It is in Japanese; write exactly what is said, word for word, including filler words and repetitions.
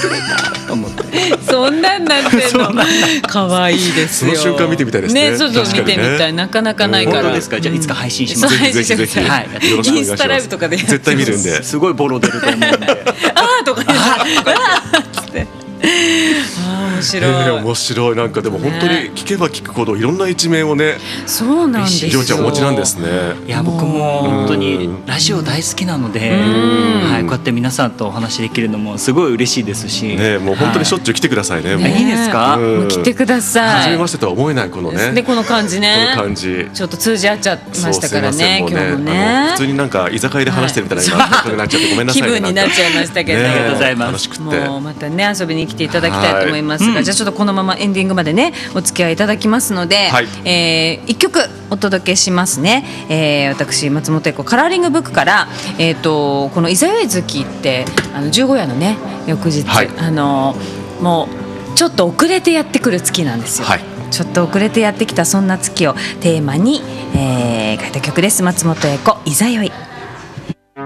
れたと思ってそんなんなってんの可愛いですよ。 その瞬間見てみたいですね。 ね、ちょっと見てみたい、なかなかないから。 本当ですか。じゃあいつか配信します。 ぜひぜひぜひ、 はい、 よろしくお願いします。 インスタライブとかで絶対見るんで。 すごいボロ出ると思うんであーとか言ってあーっつってあー面白い、 えー、面白い。なんかでも本当に聞けば聞くほどいろんな一面をね、 そうなんですよ。 りょうちゃんお持ちなんですね。 いや僕も本当にラジオ大好きなので、はい、こうやって皆さんとお話できるのもすごい嬉しいですし、 ね、もう本当にしょっちゅう来てくださいね。 はい、 もういいですか。 もう来てください。 初めましてとは思えないこのね。 でこの感じね。 この感じ。 ちょっと通じ合っちゃいましたからね。 もうね、 今日もね。 あの普通になんか居酒屋で話してるみたいな感じになっちゃってごめんなさいね。 気分になっちゃいましたけど、 ね、 ありがとうございます。 楽しくて。 もうまたね遊びに来ていただきたいと思いますが、じゃあちょっとこのままエンディングまでねお付き合いいただきますので、はい、えー、いっきょくお届けしますね。えー、私松本英子カラーリングブックから、えー、とこのいざよい月ってあの十五夜のね翌日、はい、あのもうちょっと遅れてやってくる月なんですよ、はい、ちょっと遅れてやってきたそんな月をテーマに、えー、書いた曲です。松本英子いざよい。